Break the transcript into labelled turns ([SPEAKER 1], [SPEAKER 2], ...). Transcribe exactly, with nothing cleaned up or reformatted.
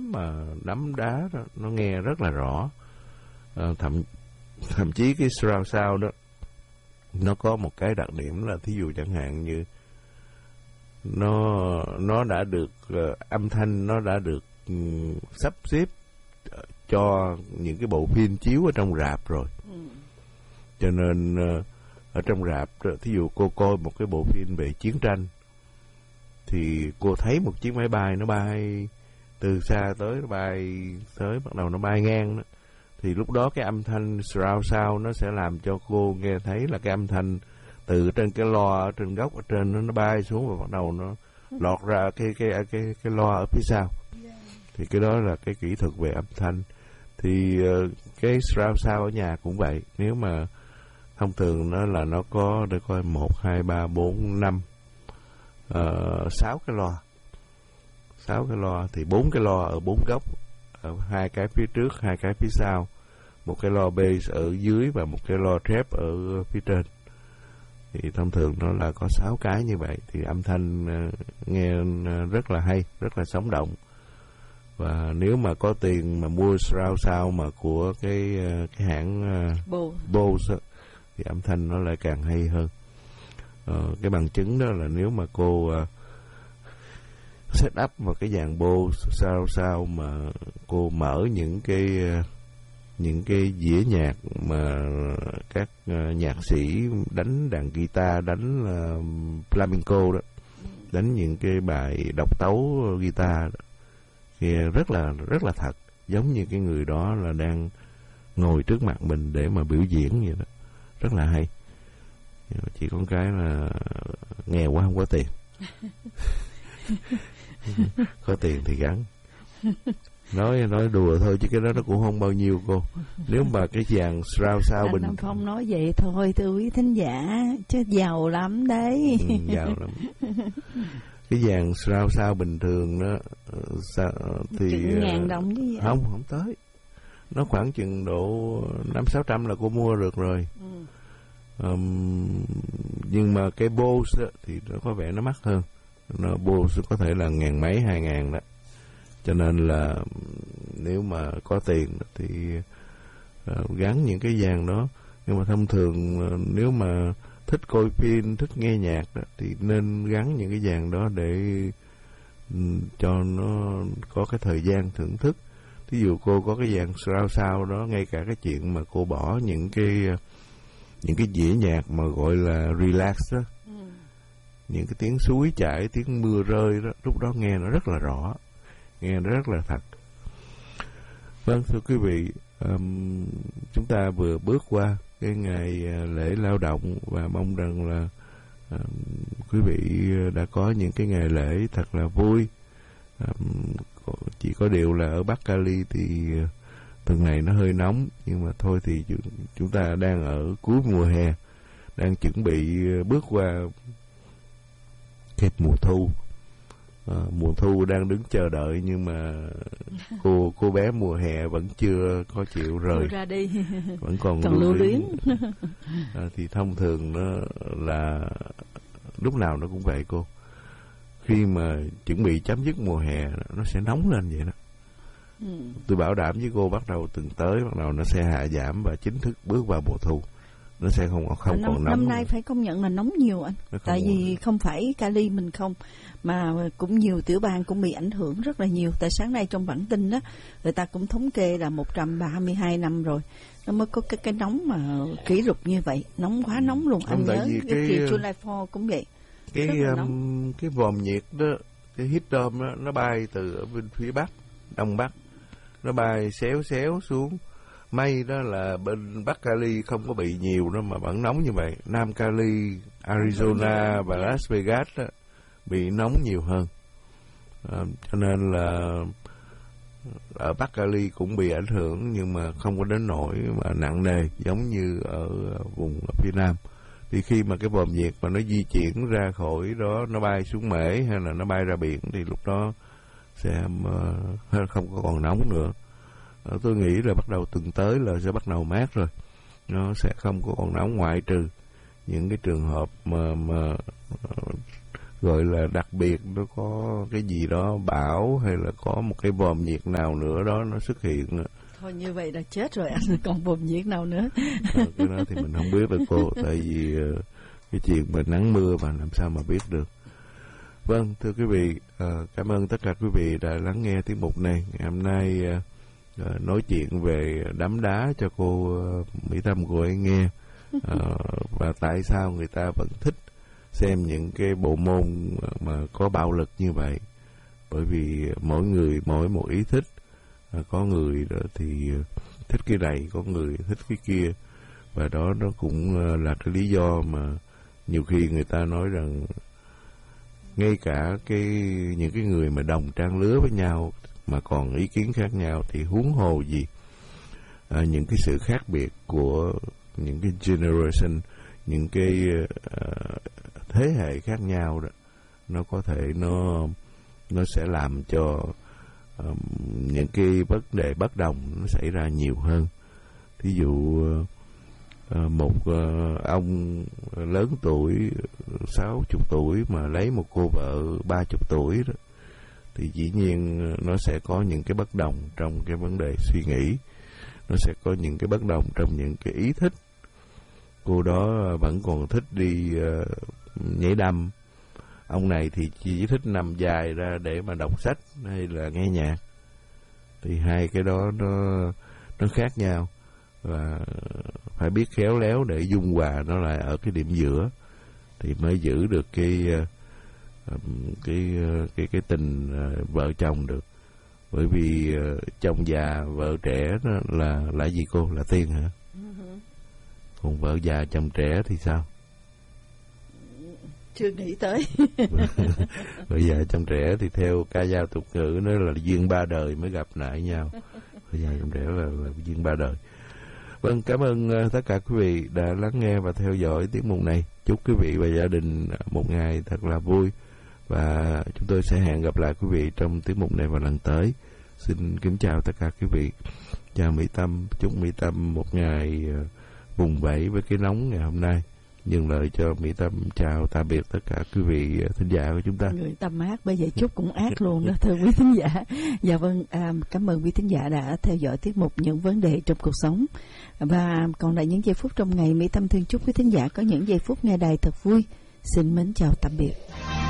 [SPEAKER 1] đấm mà đấm đá đó, nó nghe rất là rõ. À, thậm thậm chí cái surround sound đó nó có một cái đặc điểm là thí dụ chẳng hạn như nó nó đã được uh, âm thanh nó đã được um, sắp xếp cho những cái bộ phim chiếu ở trong rạp rồi. Ừ. Cho nên uh, ở trong rạp, thí dụ cô coi một cái bộ phim về chiến tranh thì cô thấy một chiếc máy bay nó bay từ xa tới, nó bay tới, bắt đầu nó bay ngang đó. Thì lúc đó cái âm thanh surround sound nó sẽ làm cho cô nghe thấy là cái âm thanh từ trên cái loa ở trên góc ở trên nó, nó bay xuống và bắt đầu nó lọt ra cái cái cái cái loa ở phía sau. Thì cái đó là cái kỹ thuật về âm thanh. Thì uh, cái surround sound ở nhà cũng vậy. Nếu mà thông thường nó là nó có để coi một, hai, ba, bốn, năm, sáu cái loa. Sáu cái loa thì bốn cái loa ở bốn góc, ở hai cái phía trước, hai cái phía sau, một cái loa bass ở dưới và một cái loa trap ở phía trên. Thì thông thường nó là có sáu cái như vậy, thì âm thanh uh, nghe rất là hay, rất là sống động. Và nếu mà có tiền mà mua surround sound mà của cái uh, cái hãng uh, Bose thì âm thanh nó lại càng hay hơn. Uh, cái bằng chứng đó là nếu mà cô uh, set up vào cái dàn Bose surround sound mà cô mở những cái uh, những cái dĩa nhạc mà các uh, nhạc sĩ đánh đàn guitar, đánh uh, flamenco đó, đánh những cái bài độc tấu guitar đó, thì rất là rất là thật, giống như cái người đó là đang ngồi trước mặt mình để mà biểu diễn vậy đó, rất là hay. Chỉ có cái là nghèo quá không có tiền. Có tiền thì gắn. Nói nói đùa thôi chứ cái đó nó cũng không bao nhiêu cô. Nếu mà cái dàn surround sound bình
[SPEAKER 2] Nam Phong nói vậy thôi thưa quý thính giả, chứ giàu lắm đấy.
[SPEAKER 1] Ừ, giàu lắm. Cái dàn surround sound bình thường đó sao, thì
[SPEAKER 2] chừng ngàn đồng chứ vậy?
[SPEAKER 1] Không, không tới. Nó khoảng chừng độ năm sáu trăm là cô mua được rồi. Ừ. Um, nhưng mà cái Bose thì nó có vẻ nó mắc hơn. Nó Bose có thể là ngàn mấy, hai ngàn đó. Cho nên là nếu mà có tiền thì uh, gắn những cái dàn đó. Nhưng mà thông thường uh, nếu mà thích coi phim, thích nghe nhạc đó, thì nên gắn những cái dàn đó để um, cho nó có cái thời gian thưởng thức. Ví dụ cô có cái dàn surround sound đó, ngay cả cái chuyện mà cô bỏ những cái những cái dĩa nhạc mà gọi là relax đó, ừ. những cái tiếng suối chảy, tiếng mưa rơi đó, lúc đó nghe nó rất là rõ, nghe nó rất là thật. Vâng, thưa quý vị, um, chúng ta vừa bước qua cái ngày lễ lao động và mong rằng là um, quý vị đã có những cái ngày lễ thật là vui. Um, chỉ có điều là ở Bắc Cali thì tuần này nó hơi nóng, nhưng mà thôi thì chúng ta đang ở cuối mùa hè, đang chuẩn bị bước qua kịp mùa thu. À, mùa thu đang đứng chờ đợi, nhưng mà cô cô bé mùa hè vẫn chưa có chịu rời
[SPEAKER 2] ra đi,
[SPEAKER 1] vẫn còn,
[SPEAKER 2] còn lưu luyến.
[SPEAKER 1] À, thì thông thường nó là lúc nào nó cũng vậy cô. Khi mà chuẩn bị chấm dứt mùa hè nó sẽ nóng lên vậy đó. Ừ. Tôi bảo đảm với cô, bắt đầu từng tới bắt đầu nó sẽ hạ giảm và chính thức bước vào mùa thu. Nó sẽ không không
[SPEAKER 2] à, năm,
[SPEAKER 1] còn nóng.
[SPEAKER 2] Năm nay phải công nhận là nóng nhiều anh. Tại vì không phải Cali mình không, mà cũng nhiều tiểu bang cũng bị ảnh hưởng rất là nhiều. Tại sáng nay trong bản tin đó, người ta cũng thống kê là một trăm ba mươi hai năm rồi nó mới có cái cái nóng mà kỷ lục như vậy, nóng quá nóng luôn. Anh nhớ cái, cái kỳ July fourth cũng vậy.
[SPEAKER 1] Cái um, cái vòm nhiệt đó, cái hít dome đó, nó bay từ ở bên phía bắc, đông bắc, nó bay xéo xéo xuống. May đó là bên Bắc Cali không có bị nhiều đó mà vẫn nóng như vậy. Nam Cali, Arizona và Las Vegas đó, bị nóng nhiều hơn. À, cho nên là ở Bắc Cali cũng bị ảnh hưởng, nhưng mà không có đến nỗi mà nặng nề giống như ở vùng ở phía Nam. Thì khi mà cái vòm nhiệt mà nó di chuyển ra khỏi đó, nó bay xuống Mễ hay là nó bay ra biển, thì lúc đó sẽ uh, không có còn nóng nữa. Uh, tôi nghĩ là bắt đầu tuần tới là sẽ bắt đầu mát rồi, nó sẽ không có còn nóng, ngoại trừ những cái trường hợp mà, mà uh, gọi là đặc biệt, nó có cái gì đó bão hay là có một cái vòm nhiệt nào nữa đó nó xuất hiện.
[SPEAKER 2] Thôi như vậy là chết rồi anh, còn vòm nhiệt nào nữa.
[SPEAKER 1] À, cái đó thì mình không biết được cô, tại vì uh, cái chuyện mà nắng mưa mà làm sao mà biết được. Vâng, thưa quý vị, uh, cảm ơn tất cả quý vị đã lắng nghe tiết mục này. Ngày hôm nay uh, uh, nói chuyện về đấm đá cho cô uh, Mỹ Tâm cô ấy nghe, uh, và tại sao người ta vẫn thích xem những cái bộ môn mà có bạo lực như vậy. Bởi vì mỗi người mỗi một ý thích. À, có người thì thích cái này, có người thích cái kia, và đó nó cũng là cái lý do mà nhiều khi người ta nói rằng ngay cả cái những cái người mà đồng trang lứa với nhau mà còn ý kiến khác nhau thì huống hồ gì à, những cái sự khác biệt của những cái generation, những cái uh, thế hệ khác nhau đó, nó có thể nó nó sẽ làm cho Uh, những cái vấn đề bất đồng nó xảy ra nhiều hơn. Thí dụ uh, một uh, ông lớn tuổi sáu chục tuổi mà lấy một cô vợ ba chục tuổi đó, thì dĩ nhiên nó sẽ có những cái bất đồng trong cái vấn đề suy nghĩ, nó sẽ có những cái bất đồng trong những cái ý thích. Cô đó vẫn còn thích đi uh, nhảy đầm, ông này thì chỉ thích nằm dài ra để mà đọc sách hay là nghe nhạc. Thì hai cái đó nó nó khác nhau, và phải biết khéo léo để dung hòa nó lại ở cái điểm giữa thì mới giữ được cái cái cái cái tình vợ chồng được. Bởi vì chồng già vợ trẻ đó là là gì cô, là tiên hả? Còn vợ già chồng trẻ thì sao?
[SPEAKER 2] Chưa nghĩ tới.
[SPEAKER 1] Bây giờ trong trẻ thì theo ca dao tục ngữ nói là duyên ba đời mới gặp lại nhau. Bây giờ trong trẻ là, là duyên ba đời. Vâng, cảm ơn uh, tất cả quý vị đã lắng nghe và theo dõi tiết mục này. Chúc quý vị và gia đình một ngày thật là vui, và chúng tôi sẽ hẹn gặp lại quý vị trong tiết mục này vào lần tới. Xin kính chào tất cả quý vị. Chào Mỹ Tâm, chúc Mỹ Tâm một ngày uh, vùng vẫy với cái nóng ngày hôm nay. Dừng lời cho Mỹ Tâm chào tạm biệt tất cả quý vị thính giả của chúng ta.
[SPEAKER 2] Người Tâm ác bây giờ chút cũng ác luôn đó thưa quý thính giả. Dạ vâng, à, cảm ơn quý thính giả đã theo dõi tiết mục Những Vấn Đề Trong Cuộc Sống. Và còn lại những giây phút trong ngày, Mỹ Tâm thương chúc quý thính giả có những giây phút nghe đài thật vui. Xin mến chào tạm biệt.